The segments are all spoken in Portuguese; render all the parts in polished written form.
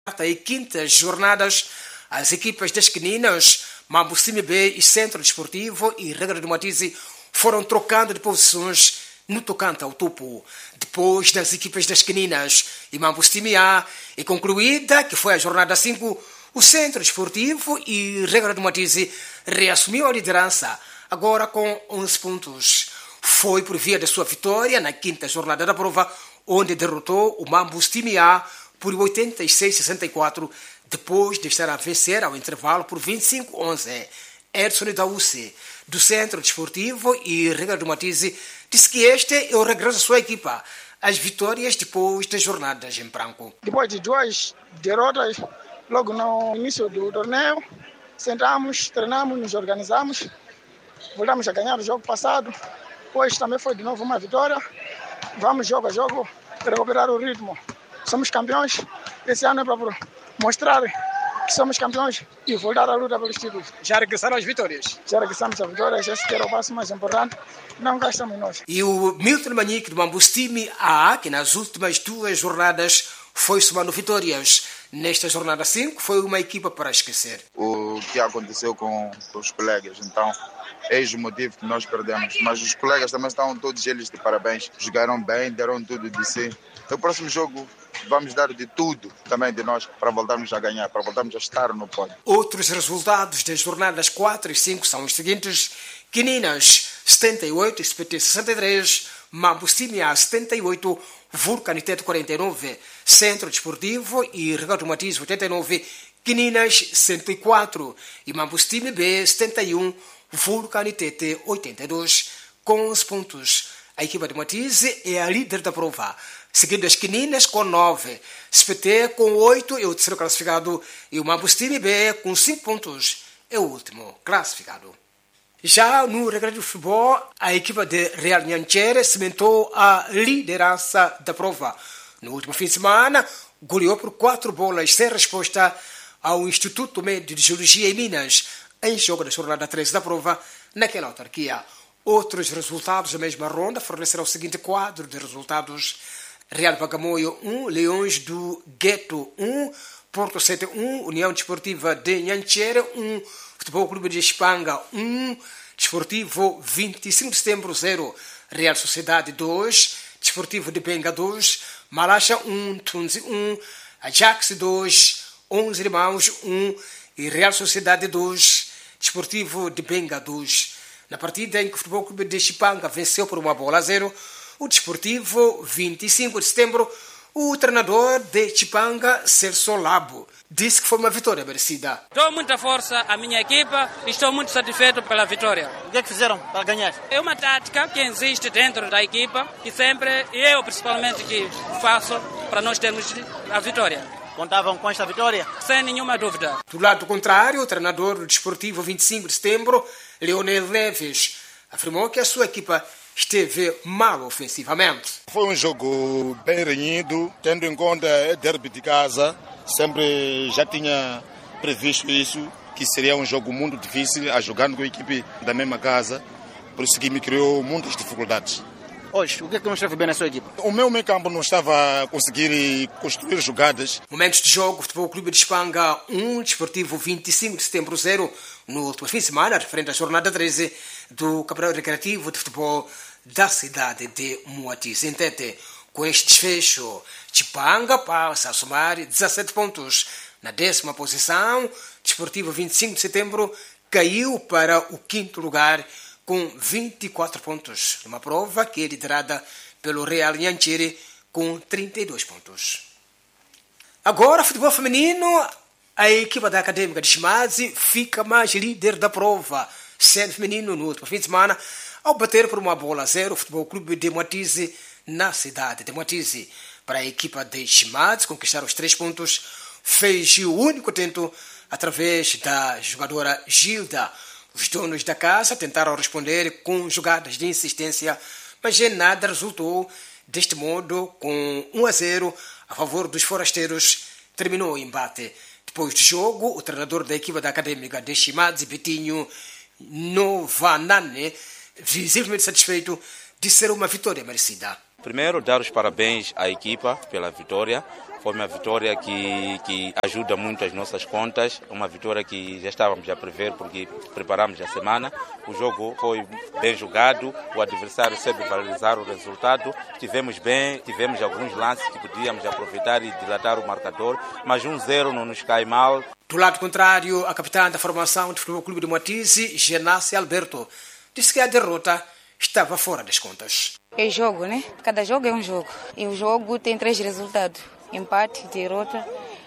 e quintas jornadas, as equipas das Queninas, Mambustimi B e Centro Desportivo e Regra do Matize foram trocando de posições no tocante ao topo. Depois das equipas das Queninas e Mambustimi A, e concluída que foi a jornada 5, o Centro Desportivo e Regra do Matize reassumiu a liderança, agora com 11 pontos. Foi por via da sua vitória na quinta jornada da prova, onde derrotou o Mambustimi A por 86-64, depois de estar a vencer ao intervalo por 25-11. Edson Dauce, do Centro Desportivo e Regra do Matize, disse que este é o regresso da sua equipa às vitórias depois das jornadas em branco. Depois de duas derrotas, logo no início do torneio, sentamos, treinamos, nos organizamos, voltamos a ganhar o jogo passado. Hoje também foi de novo uma vitória. Vamos jogo a jogo recuperar o ritmo. Somos campeões. Esse ano é para mostrar que somos campeões e voltar à luta pelos títulos. Já regressaram às vitórias? Já regressamos às vitórias. Esse era o passo mais importante. Não gastamos nós. E o Milton Manique do Mambustimi A, que nas últimas duas jornadas foi somando vitórias. Nesta jornada 5 foi uma equipa para esquecer. O que aconteceu com os colegas, então, eis o motivo que nós perdemos. Mas os colegas também estão todos eles de parabéns. Jogaram bem, deram tudo de si. No próximo jogo vamos dar de tudo também de nós para voltarmos a ganhar, para voltarmos a estar no pódio. Outros resultados das jornadas 4 e 5 são os seguintes: Queninas 78, SPT 63, Mambustimi A 78, Vulcaniteto 49, Centro Desportivo e Regra do Matize 89, Queninas 104 e Mambustimi B 71, Vulcanitete 82, com 11 pontos. A equipa de Matize é a líder da prova, seguindo as Queninas com 9, SPT com 8 é o terceiro classificado e o Mambustimi B com 5 pontos é o último classificado. Já no Regra do Futebol, a equipa de Real Nhanchere cimentou a liderança da prova. No último fim de semana, goleou por 4 bolas sem resposta ao Instituto Médio de Geologia em Minas, em jogo da jornada 13 da prova, naquela autarquia. Outros resultados da mesma ronda forneceram o seguinte quadro de resultados: Real Bagamoyo 1, Leões do Gueto 1, Porto 7 1, União Desportiva de Nhanchere 1, Futebol Clube de Espanga 1, Desportivo 25 de Setembro 0, Real Sociedade 2, Desportivo de Benga 2, Malacha 1, Tunzi 1, Ajax 2, 11 Irmãos 1 e Real Sociedade 2, Desportivo de Benga 2. Na partida em que o Futebol Clube de Chipanga venceu por 1-0, o Desportivo 25 de Setembro, o treinador de Chipanga, Celso Labo, disse que foi uma vitória merecida. Dou muita força à minha equipa e estou muito satisfeito pela vitória. O que é que fizeram para ganhar? É uma tática que existe dentro da equipa e sempre eu principalmente que faço para nós termos a vitória. Contavam com esta vitória? Sem nenhuma dúvida. Do lado contrário, o treinador do Desportivo 25 de Setembro, Leonel Neves, afirmou que a sua equipa esteve mal ofensivamente. Foi um jogo bem renhido, tendo em conta o derby de casa. Sempre já tinha previsto isso, que seria um jogo muito difícil, a jogando com a equipe da mesma casa. Por isso que me criou muitas dificuldades. Hoje, o que é que não esteve bem na sua equipe? O meu meio campo não estava a conseguir construir jogadas. Momentos de jogo: Futebol Clube de Espanga 1, Desportivo 25 de Setembro 0, no último fim de semana, referente à jornada 13 do Campeonato Recreativo de Futebol da cidade de Moatize. Em Tete, com este desfecho, Chipanga passa a somar 17 pontos. Na 10ª posição, Desportivo 25 de Setembro caiu para o 5º lugar com 24 pontos, numa prova que é liderada pelo Real Nhanchere com 32 pontos. Agora, futebol feminino, a equipa da Académica de Chimadzi fica mais líder da prova, sendo feminino no último fim de semana, ao bater por 1-0 o Futebol Clube de Moatize na cidade de Moatize. Para a equipa de Chimadzi conquistar os 3 pontos, fez o único tento através da jogadora Gilda. Os donos da casa tentaram responder com jogadas de insistência, mas nada resultou. Deste modo, com 1-0 a favor dos forasteiros, terminou o embate. Depois do jogo, o treinador da equipa da Académica de Chimadzi, Betinho Novanane, visivelmente satisfeito de ser uma vitória merecida. Primeiro, dar os parabéns à equipa pela vitória. Foi uma vitória que ajuda muito as nossas contas, uma vitória que já estávamos a prever porque preparamos a semana. O jogo foi bem jogado, o adversário soube valorizar o resultado. Estivemos bem, tivemos alguns lances que podíamos aproveitar e dilatar o marcador, mas 1-0 não nos cai mal. Do lado contrário, a capitã da formação do Futebol Clube de Moatize, Genácia Alberto, disse que a derrota estava fora das contas. É jogo, né? Cada jogo é um jogo. E o jogo tem 3 resultados: empate, derrota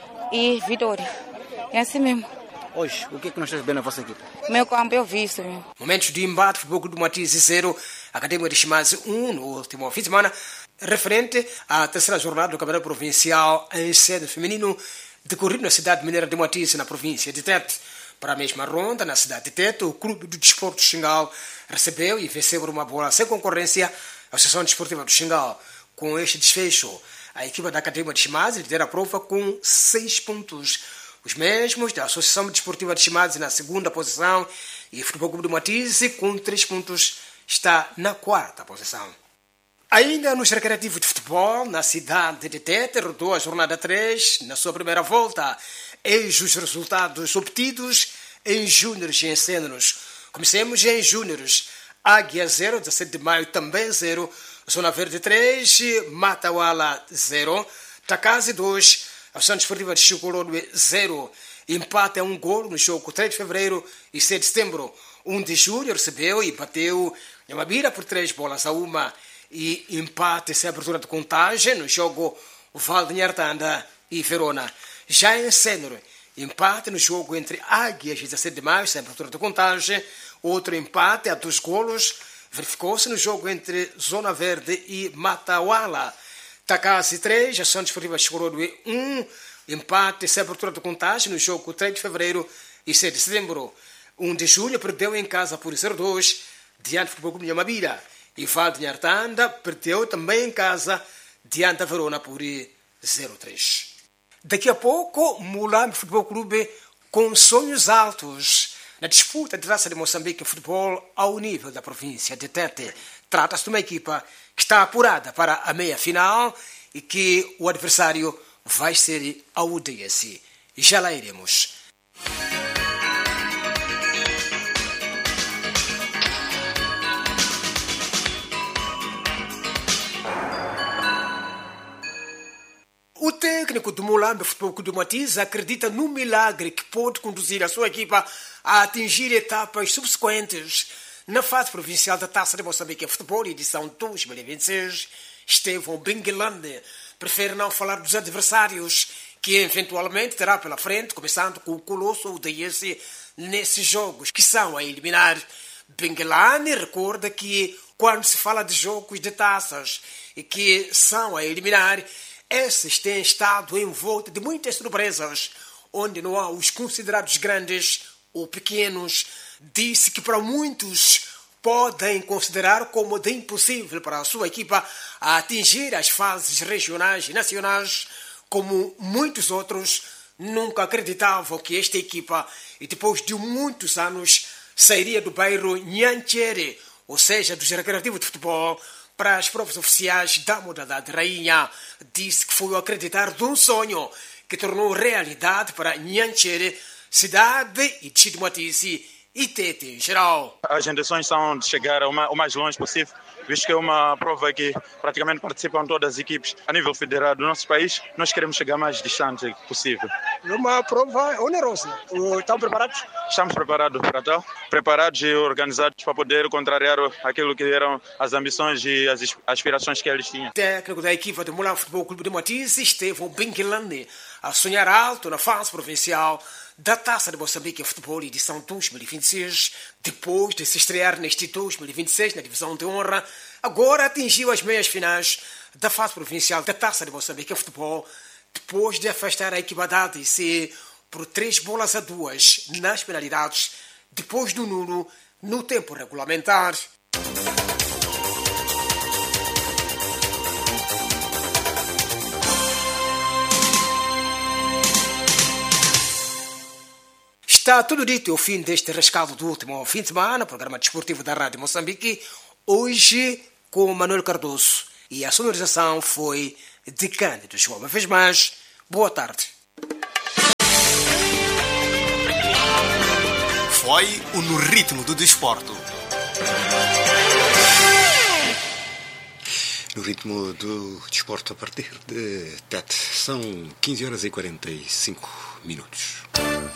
e vitória. É assim mesmo. Hoje, o que é que não esteve bem na vossa equipe? Meu campo eu vi isso mesmo. Momentos de embate, Futebol Clube de Moatize 0, Academia de Chimazi 1 no último fim de semana, referente à terceira jornada do Campeonato Provincial em sede feminino, decorrido na cidade mineira de Moatize, na província de Tete. Para a mesma ronda, na cidade de Tete, o Clube do Desporto Xingal recebeu e venceu por uma bola sem concorrência a Associação Desportiva do Xingal. Com este desfecho, a equipa da Academia de Chimazi lidera a prova com 6 pontos. Os mesmos da Associação Desportiva de Chimazi na segunda posição e o Futebol Clube de Moatize, com 3 pontos, está na quarta posição. Ainda nos recreativos de futebol, na cidade de Tete, rodou a jornada 3 na sua primeira volta. Eis os resultados obtidos em júniores e em sêniores. Comecemos em júniores. Águia 0, 17 de maio também 0. Zona Verde 3, Matauala 0. Takazi 2, Associação Desportiva de Chicolodwe 0. Empate a 1 golo no jogo 3 de fevereiro e 7 de setembro. 1 de julho recebeu e bateu Nhamabira por 3-1. E empate sem abertura de contagem no jogo Val de Nhartanda e Verona. Já em sênior, empate no jogo entre Águias e 17 de maio, sem abertura de contagem. Outro empate a 2 golos verificou-se no jogo entre Zona Verde e Matauala. Takazi 3, Associação Desportiva Chicolodwe 1. Empate sem abertura de contagem no jogo 3 de fevereiro e 7 de setembro. 1 de julho perdeu em casa por 0-2 diante do Futebol Clube de Nhamabira. E Val de Nhartanda perdeu também em casa diante da Verona por 0-3. Daqui a pouco, Mulambe Futebol Clube com sonhos altos na disputa de Taça de Moçambique em futebol ao nível da província de Tete. Trata-se de uma equipa que está apurada para a meia-final e que o adversário vai ser a UDS. Já lá iremos. O técnico do Mulambe Futebol Clube de Moatize acredita no milagre que pode conduzir a sua equipa a atingir etapas subsequentes na fase provincial da Taça de Moçambique em futebol, edição 2026. Estevão Benguelande prefere não falar dos adversários que eventualmente terá pela frente, começando com o Colosso UDS nesses jogos que são a eliminar. Benguelande recorda que quando se fala de jogos de taças e que são a eliminar, esses têm estado envoltos de muitas surpresas, onde não há os considerados grandes ou pequenos. Disse que para muitos podem considerar como de impossível para a sua equipa a atingir as fases regionais e nacionais, como muitos outros nunca acreditavam que esta equipa, e depois de muitos anos, sairia do bairro Nhanchere, ou seja, dos recreativos de futebol, para as provas oficiais da modalidade rainha. Disse que foi o acreditar de um sonho que tornou realidade para Nhanchere, cidade e distrito de Moatize e Tete em geral. As intenções são de chegar o mais longe possível, visto que é uma prova que praticamente participam todas as equipes a nível federal do nosso país. Nós queremos chegar mais distante possível. É uma prova onerosa. Estão preparados? Estamos preparados para tal, preparados e organizados para poder contrariar aquilo que eram as ambições e as aspirações que eles tinham. Técnico da equipa do Mulambe Futebol Clube de Moatize, Estevão Benguelande, a sonhar alto na fase provincial da Taça de Moçambique em futebol, edição 2026, depois de se estrear neste 2026 na divisão de honra, agora atingiu as meias finais da fase provincial da Taça de Moçambique em futebol, depois de afastar a equipa da ADC por 3-2 nas penalidades, depois do nulo no tempo regulamentar. Está tudo dito ao fim deste rescaldo do último fim de semana, programa desportivo da Rádio Moçambique, hoje com Manuel Cardoso. E a sonorização foi de Cândido João. Uma vez mais, Boa tarde. Foi o No Ritmo do Desporto. No ritmo do desporto a partir de Tete. São 15 horas e 45 minutos.